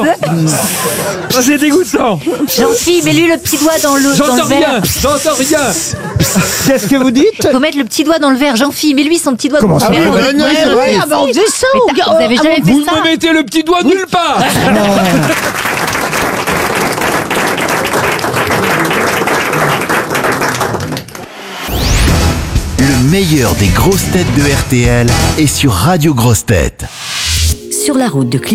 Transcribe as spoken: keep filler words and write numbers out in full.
Oh, c'est dégoûtant. Jean-Philippe, mets-lui le petit doigt dans le, dans J'entends le rien, verre. j'entends rien. Qu'est-ce que vous dites? Faut mettre le petit doigt dans le verre. Jean-Philippe, mets-lui son petit doigt dans le ça verre. va, Ouais, non, ouais, c'est ouais, vrai. ouais, Ah bah, on si. faisait ça, Mais on t'as- ga- Vous avez ah, jamais bon, fait Vous ça? me mettez le petit doigt nulle part. Le meilleur des grosses têtes de R T L est sur Radio Grosses Têtes. Sur la route de Clisson.